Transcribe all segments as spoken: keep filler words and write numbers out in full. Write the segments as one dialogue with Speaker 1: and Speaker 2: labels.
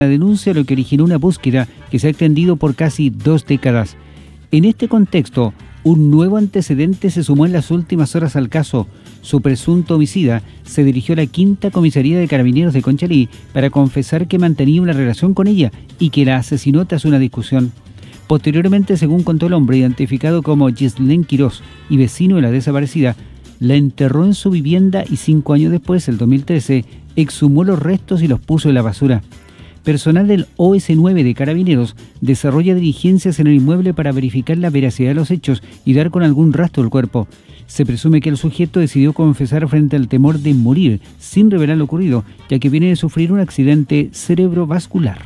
Speaker 1: la denuncia, lo que originó una búsqueda que se ha extendido por casi dos décadas. En este contexto, un nuevo antecedente se sumó en las últimas horas al caso. Su presunto homicida se dirigió a la quinta comisaría de Carabineros de Conchalí para confesar que mantenía una relación con ella y que la asesinó tras una discusión. Posteriormente, según contó el hombre, identificado como Gislén Quirós y vecino de la desaparecida, la enterró en su vivienda y cinco años después, el dos mil trece, exhumó los restos y los puso en la basura. Personal del O S nueve de Carabineros desarrolla diligencias en el inmueble para verificar la veracidad de los hechos y dar con algún rastro del cuerpo. Se presume que el sujeto decidió confesar frente al temor de morir sin revelar lo ocurrido, ya que viene de sufrir un accidente cerebrovascular.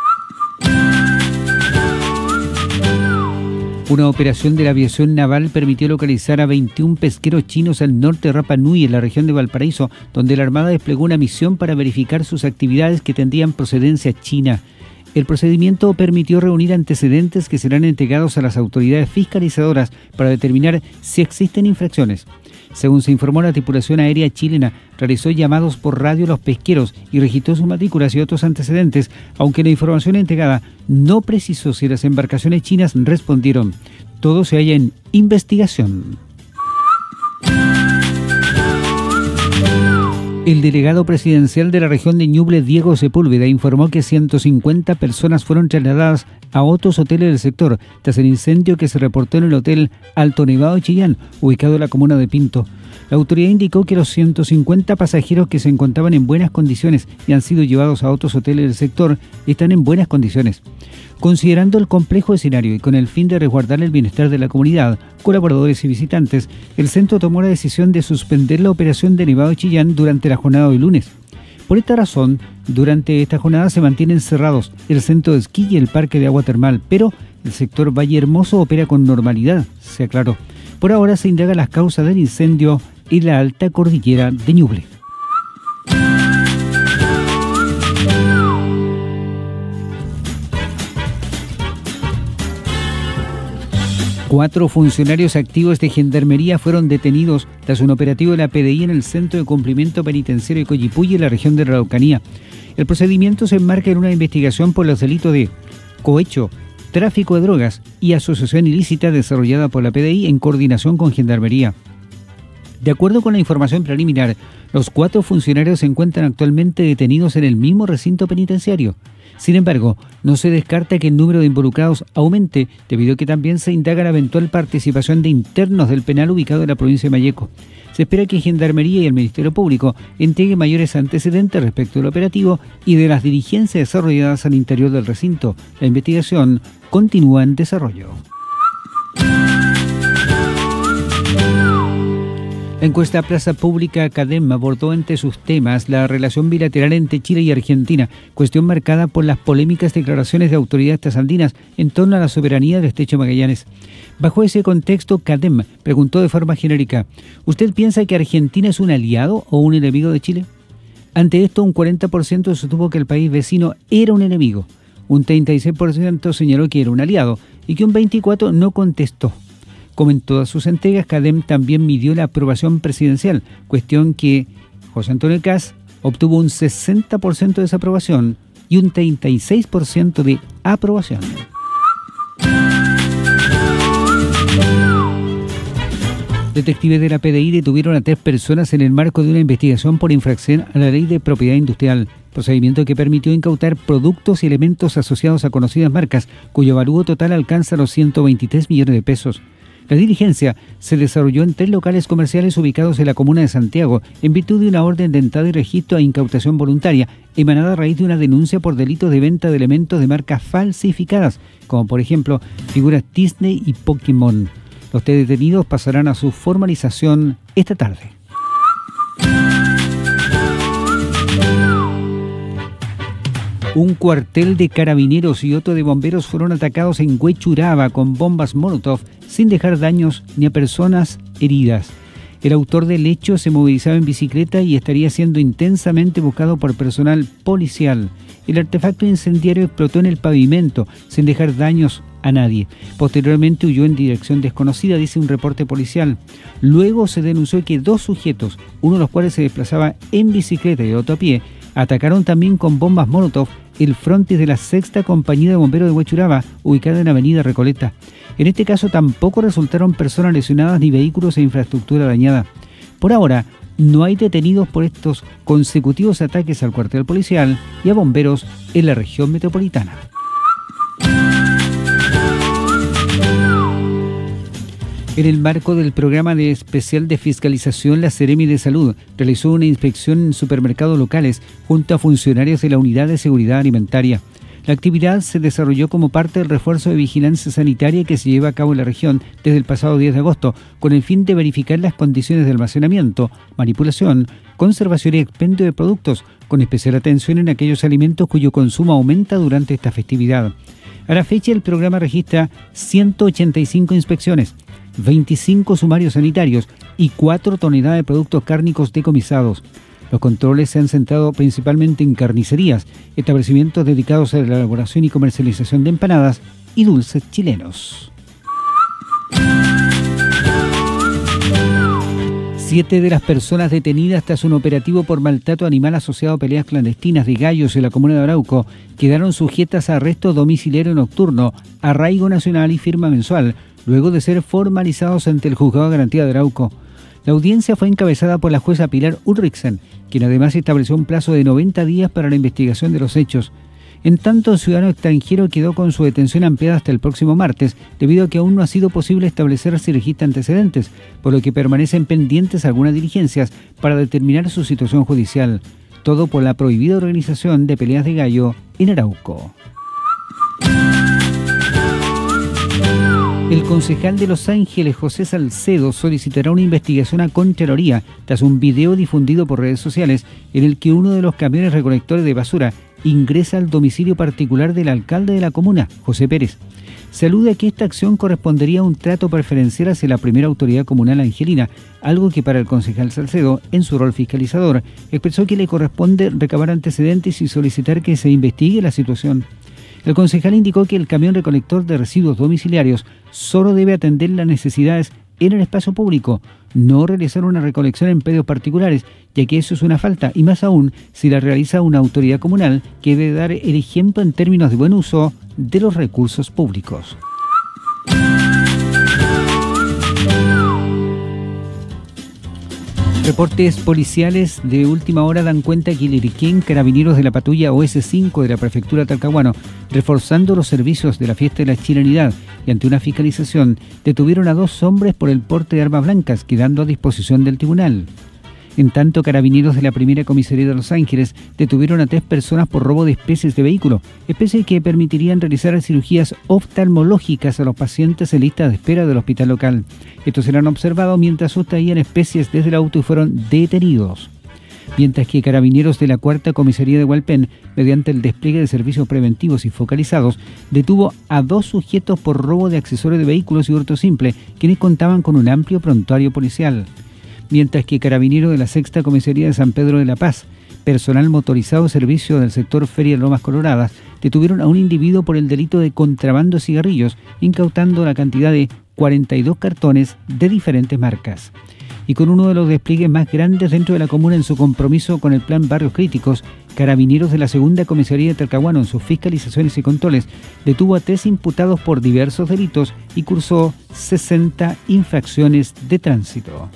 Speaker 1: Una operación de la aviación naval permitió localizar a veintiún pesqueros chinos al norte de Rapa Nui, en la región de Valparaíso, donde la Armada desplegó una misión para verificar sus actividades que tendrían procedencia china. El procedimiento permitió reunir antecedentes que serán entregados a las autoridades fiscalizadoras para determinar si existen infracciones. Según se informó, la tripulación aérea chilena realizó llamados por radio a los pesqueros y registró sus matrículas y otros antecedentes, aunque la información entregada no precisó si las embarcaciones chinas respondieron. Todo se halla en investigación. El delegado presidencial de la región de Ñuble, Diego Sepúlveda, informó que ciento cincuenta personas fueron trasladadas a otros hoteles del sector tras el incendio que se reportó en el hotel Alto Nevado de Chillán, ubicado en la comuna de Pinto. La autoridad indicó que los ciento cincuenta pasajeros que se encontraban en buenas condiciones y han sido llevados a otros hoteles del sector están en buenas condiciones. Considerando el complejo escenario y con el fin de resguardar el bienestar de la comunidad, colaboradores y visitantes, el centro tomó la decisión de suspender la operación de Nevado de Chillán durante la jornada de lunes. Por esta razón, durante esta jornada se mantienen cerrados el centro de esquí y el parque de agua termal, pero el sector Valle Hermoso opera con normalidad, se aclaró. Por ahora se indaga las causas del incendio en la alta cordillera de Ñuble. Cuatro funcionarios activos de Gendarmería fueron detenidos tras un operativo de la P D I en el Centro de Cumplimiento Penitenciario de Coyipulli, en la región de la Araucanía. El procedimiento se enmarca en una investigación por los delitos de cohecho, tráfico de drogas y asociación ilícita desarrollada por la P D I en coordinación con Gendarmería. De acuerdo con la información preliminar, los cuatro funcionarios se encuentran actualmente detenidos en el mismo recinto penitenciario. Sin embargo, no se descarta que el número de involucrados aumente, debido a que también se indaga la eventual participación de internos del penal ubicado en la provincia de Malleco. Se espera que Gendarmería y el Ministerio Público entreguen mayores antecedentes respecto del operativo y de las diligencias desarrolladas al interior del recinto. La investigación continúa en desarrollo. La encuesta Plaza Pública CADEM abordó entre sus temas la relación bilateral entre Chile y Argentina, cuestión marcada por las polémicas declaraciones de autoridades trasandinas en torno a la soberanía del Estrecho de Magallanes. Bajo ese contexto, CADEM preguntó de forma genérica: ¿usted piensa que Argentina es un aliado o un enemigo de Chile? Ante esto, un cuarenta por ciento sostuvo que el país vecino era un enemigo, un treinta y seis por ciento señaló que era un aliado y que un veinticuatro por ciento no contestó. Como en todas sus entregas, CADEM también midió la aprobación presidencial, cuestión que José Antonio Kast obtuvo un sesenta por ciento de desaprobación y un treinta y seis por ciento de aprobación. Detectives de la P D I detuvieron a tres personas en el marco de una investigación por infracción a la ley de propiedad industrial, procedimiento que permitió incautar productos y elementos asociados a conocidas marcas, cuyo valor total alcanza los ciento veintitrés millones de pesos. La diligencia se desarrolló en tres locales comerciales ubicados en la comuna de Santiago, en virtud de una orden de entrada y registro a incaudación voluntaria, emanada a raíz de una denuncia por delitos de venta de elementos de marcas falsificadas, como por ejemplo figuras Disney y Pokémon. Los tres detenidos pasarán a su formalización esta tarde. Un cuartel de carabineros y otro de bomberos fueron atacados en Huechuraba con bombas Molotov, sin dejar daños ni a personas heridas. El autor del hecho se movilizaba en bicicleta y estaría siendo intensamente buscado por personal policial. El artefacto incendiario explotó en el pavimento, sin dejar daños a nadie. Posteriormente huyó en dirección desconocida, dice un reporte policial. Luego se denunció que dos sujetos, uno de los cuales se desplazaba en bicicleta y otro a pie, Atacaron también con bombas Molotov el frontis de la sexta Compañía de Bomberos de Huechuraba, ubicada en Avenida Recoleta. En este caso tampoco resultaron personas lesionadas ni vehículos e infraestructura dañada. Por ahora, no hay detenidos por estos consecutivos ataques al cuartel policial y a bomberos en la región metropolitana. En el marco del programa de especial de fiscalización, la Seremi de Salud realizó una inspección en supermercados locales junto a funcionarios de la Unidad de Seguridad Alimentaria. La actividad se desarrolló como parte del refuerzo de vigilancia sanitaria que se lleva a cabo en la región desde el pasado diez de agosto, con el fin de verificar las condiciones de almacenamiento, manipulación, conservación y expendio de productos, con especial atención en aquellos alimentos cuyo consumo aumenta durante esta festividad. A la fecha, el programa registra ciento ochenta y cinco inspecciones, veinticinco sumarios sanitarios y cuatro toneladas de productos cárnicos decomisados. Los controles se han centrado principalmente en carnicerías, establecimientos dedicados a la elaboración y comercialización de empanadas y dulces chilenos. Siete de las personas detenidas tras un operativo por maltrato animal asociado a peleas clandestinas de gallos en la comuna de Arauco quedaron sujetas a arresto domiciliario nocturno, arraigo nacional y firma mensual, luego de ser formalizados ante el Juzgado de Garantía de Arauco. La audiencia fue encabezada por la jueza Pilar Ulrichsen, quien además estableció un plazo de noventa días para la investigación de los hechos. En tanto, el ciudadano extranjero quedó con su detención ampliada hasta el próximo martes, debido a que aún no ha sido posible establecer si registra antecedentes, por lo que permanecen pendientes algunas diligencias para determinar su situación judicial. Todo por la prohibida organización de peleas de gallo en Arauco. El concejal de Los Ángeles, José Salcedo, solicitará una investigación a Contraloría tras un video difundido por redes sociales en el que uno de los camiones recolectores de basura ingresa al domicilio particular del alcalde de la comuna, José Pérez. Se alude a que esta acción correspondería a un trato preferencial hacia la primera autoridad comunal angelina, algo que para el concejal Salcedo, en su rol fiscalizador, expresó que le corresponde recabar antecedentes y solicitar que se investigue la situación. El concejal indicó que el camión recolector de residuos domiciliarios solo debe atender las necesidades en el espacio público, no realizar una recolección en predios particulares, ya que eso es una falta, y más aún si la realiza una autoridad comunal que debe dar el ejemplo en términos de buen uso de los recursos públicos. Reportes policiales de última hora dan cuenta que Liriquén, carabineros de la patrulla O S cinco de la prefectura de Talcahuano, reforzando los servicios de la fiesta de la chilenidad y ante una fiscalización, detuvieron a dos hombres por el porte de armas blancas, quedando a disposición del tribunal. En tanto, carabineros de la primera comisaría de Los Ángeles detuvieron a tres personas por robo de especies de vehículo, especies que permitirían realizar cirugías oftalmológicas a los pacientes en lista de espera del hospital local. Estos serán observados mientras sustraían especies desde el auto y fueron detenidos. Mientras que carabineros de la cuarta comisaría de Hualpén, mediante el despliegue de servicios preventivos y focalizados, detuvo a dos sujetos por robo de accesorios de vehículos y hurto simple, quienes contaban con un amplio prontuario policial. Mientras que carabineros de la sexta comisaría de San Pedro de la Paz, personal motorizado de servicio del sector Feria de Lomas Coloradas, detuvieron a un individuo por el delito de contrabando de cigarrillos, incautando la cantidad de cuarenta y dos cartones de diferentes marcas. Y con uno de los despliegues más grandes dentro de la comuna en su compromiso con el plan Barrios Críticos, carabineros de la segunda comisaría de Talcahuano, en sus fiscalizaciones y controles, detuvo a tres imputados por diversos delitos y cursó sesenta infracciones de tránsito.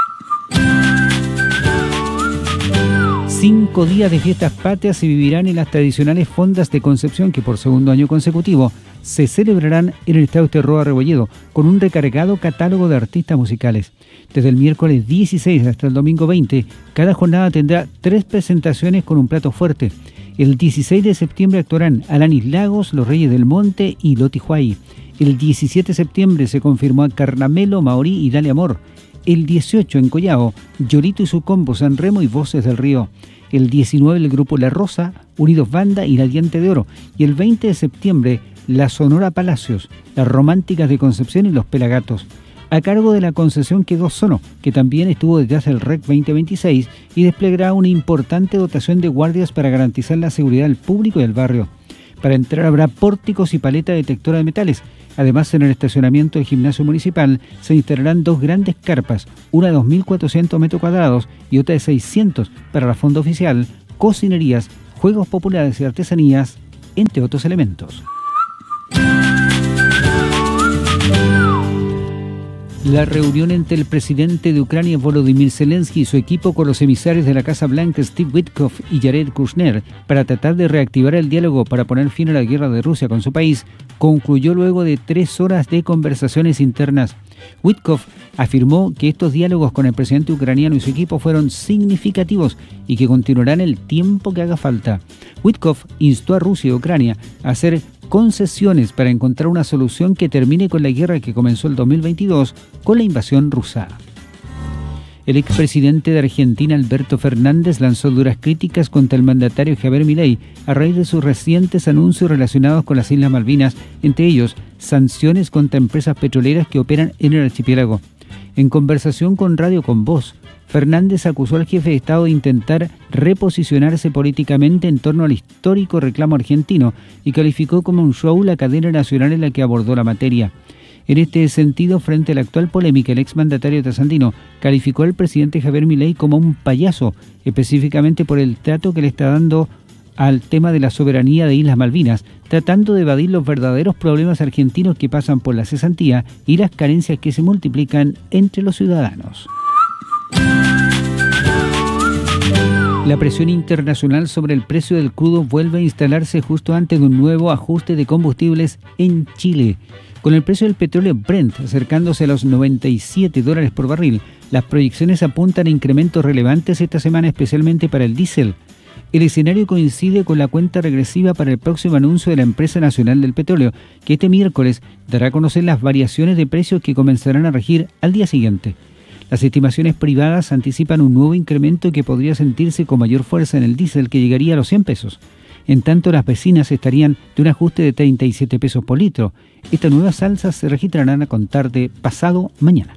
Speaker 1: Cinco días de fiestas patrias se vivirán en las tradicionales fondas de Concepción que por segundo año consecutivo se celebrarán en el Estadio Terroa Rebolledo con un recargado catálogo de artistas musicales. Desde el miércoles dieciséis hasta el domingo veinte, cada jornada tendrá tres presentaciones con un plato fuerte. El dieciséis de septiembre actuarán Alanis Lagos, Los Reyes del Monte y Loti Huay. El diecisiete de septiembre se confirmó a Carnamelo, Maorí y Dale Amor. El dieciocho en Collao, Llorito y su combo San Remo y Voces del Río. El diecinueve el grupo La Rosa, Unidos Banda y La Diente de Oro. Y el veinte de septiembre la Sonora Palacios, Las Románticas de Concepción y Los Pelagatos. A cargo de la concesión quedó Sono, que también estuvo detrás del R E C veinte veintiséis y desplegará una importante dotación de guardias para garantizar la seguridad del público y del barrio. Para entrar habrá pórticos y paleta detectora de metales. Además, en el estacionamiento del gimnasio municipal se instalarán dos grandes carpas, una de dos mil cuatrocientos metros cuadrados y otra de seiscientos para la fonda oficial, cocinerías, juegos populares y artesanías, entre otros elementos. La reunión entre el presidente de Ucrania, Volodymyr Zelensky, y su equipo con los emisarios de la Casa Blanca, Steve Witkoff y Jared Kushner, para tratar de reactivar el diálogo para poner fin a la guerra de Rusia con su país, concluyó luego de tres horas de conversaciones internas. Witkoff afirmó que estos diálogos con el presidente ucraniano y su equipo fueron significativos y que continuarán el tiempo que haga falta. Witkoff instó a Rusia y Ucrania a hacer concesiones para encontrar una solución que termine con la guerra que comenzó el dos mil veintidós con la invasión rusa. El expresidente de Argentina, Alberto Fernández, lanzó duras críticas contra el mandatario Javier Milei a raíz de sus recientes anuncios relacionados con las Islas Malvinas, entre ellos sanciones contra empresas petroleras que operan en el archipiélago. En conversación con Radio Con Voz, Fernández acusó al jefe de Estado de intentar reposicionarse políticamente en torno al histórico reclamo argentino y calificó como un show la cadena nacional en la que abordó la materia. En este sentido, frente a la actual polémica, el exmandatario trasandino calificó al presidente Javier Milei como un payaso, específicamente por el trato que le está dando al tema de la soberanía de Islas Malvinas, tratando de evadir los verdaderos problemas argentinos que pasan por la cesantía y las carencias que se multiplican entre los ciudadanos. La presión internacional sobre el precio del crudo vuelve a instalarse justo antes de un nuevo ajuste de combustibles en Chile. Con el precio del petróleo Brent acercándose a los noventa y siete dólares por barril, las proyecciones apuntan a incrementos relevantes esta semana, especialmente para el diésel. El escenario coincide con la cuenta regresiva para el próximo anuncio de la Empresa Nacional del Petróleo, que este miércoles dará a conocer las variaciones de precios que comenzarán a regir al día siguiente. Las estimaciones privadas anticipan un nuevo incremento que podría sentirse con mayor fuerza en el diésel, que llegaría a los cien pesos. En tanto, las vecinas estarían de un ajuste de treinta y siete pesos por litro. Estas nuevas alzas se registrarán a contar de pasado mañana.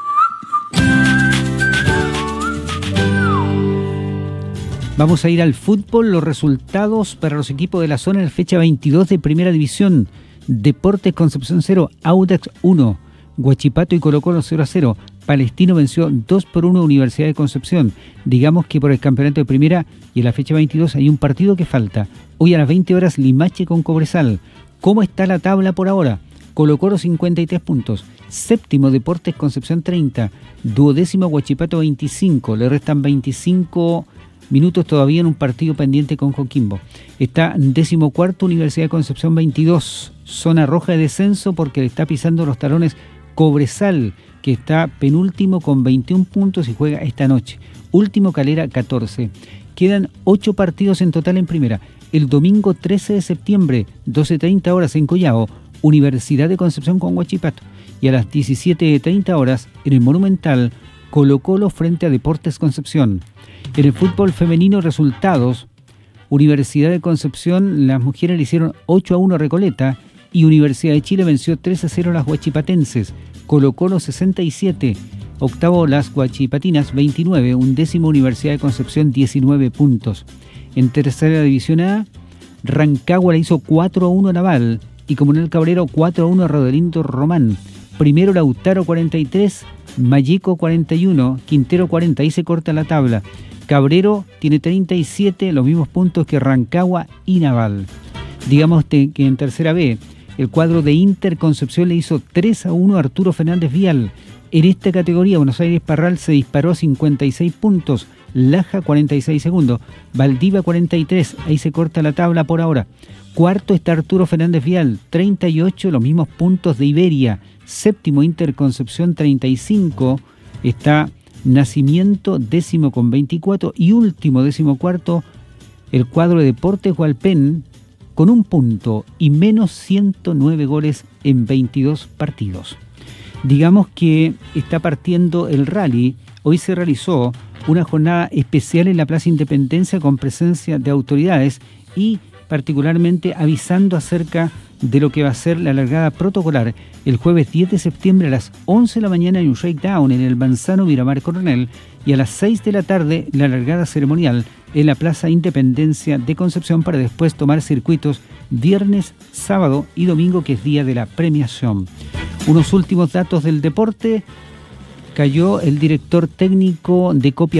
Speaker 1: Vamos a ir al fútbol. Los resultados para los equipos de la zona en la fecha veintidós de Primera División. Deportes Concepción cero, Audax uno. Huachipato y Colo-Colo cero a cero. Palestino venció dos por uno a Universidad de Concepción. Digamos que por el campeonato de primera y en la fecha veintidós hay un partido que falta. Hoy a las veinte horas Limache con Cobresal. ¿Cómo está la tabla por ahora? Colo-Colo cincuenta y tres puntos. Séptimo Deportes Concepción treinta. Duodécimo Huachipato veinticinco. Le restan veinticinco minutos todavía en un partido pendiente con Coquimbo. Está décimo cuarto Universidad de Concepción veintidós. Zona roja de descenso porque le está pisando los talones Cobresal, que está penúltimo con veintiún puntos y juega esta noche. Último Calera catorce. Quedan ocho partidos en total en primera. El domingo trece de septiembre, doce treinta horas en Collao, Universidad de Concepción con Huachipato. Y a las diecisiete treinta horas en el Monumental, Colo-Colo frente a Deportes Concepción. En el fútbol femenino, resultados: Universidad de Concepción, las mujeres le hicieron ocho a uno a Recoleta y Universidad de Chile venció tres a cero a las huachipatenses. Colo-Colo sesenta y siete, octavo las huachipatinas veintinueve, undécimo Universidad de Concepción diecinueve puntos. En tercera división A, Rancagua le hizo cuatro a uno a Naval y Comunal Cabrero cuatro a uno a Rodelindo Román. Primero Lautaro cuarenta y tres, Mayeco cuarenta y uno, Quintero cuarenta, ahí se corta la tabla. Cabrero tiene treinta y siete, los mismos puntos que Rancagua y Naval. Digamos que en tercera B, el cuadro de Inter Concepción le hizo tres a uno a Arturo Fernández Vial. En esta categoría, Buenos Aires Parral se disparó a cincuenta y seis puntos, Laja cuarenta y seis segundos, Valdivia cuarenta y tres, ahí se corta la tabla por ahora. Cuarto está Arturo Fernández Vial, treinta y ocho, los mismos puntos de Iberia. Séptimo Inter Concepción, treinta y cinco, está Nacimiento, décimo con veinticuatro, y último, décimo cuarto, el cuadro de Deportes Hualpén, con un punto y menos ciento nueve goles en veintidós partidos. Digamos que está partiendo el rally. Hoy se realizó una jornada especial en la Plaza Independencia con presencia de autoridades y particularmente avisando acerca de lo que va a ser la largada protocolar. El jueves diez de septiembre a las once de la mañana hay un shakedown en el Manzano Miramar Coronel y a las seis de la tarde la largada ceremonial en la Plaza Independencia de Concepción para después tomar circuitos viernes, sábado y domingo, que es día de la premiación. Unos últimos datos del deporte. Cayó el director técnico de Copiapó,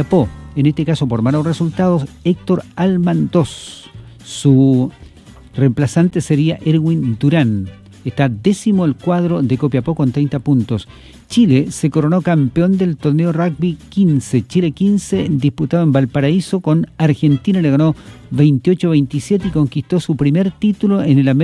Speaker 1: en este caso por malos resultados, Héctor Alman dos. Su reemplazante sería Erwin Durán. Está décimo el cuadro de Copiapó con treinta puntos. Chile se coronó campeón del torneo rugby quince, Chile quince, disputado en Valparaíso con Argentina, le ganó veintiocho a veintisiete y conquistó su primer título en el América